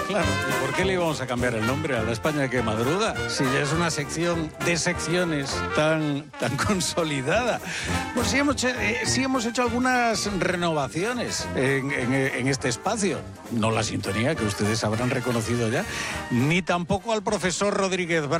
Claro, ¿y por qué le íbamos a cambiar el nombre a la España que madruga? Si ya es una sección de secciones tan consolidada. Pues sí hemos hecho algunas renovaciones en este espacio. No la sintonía que ustedes habrán reconocido ya, ni tampoco al profesor Rodríguez Bra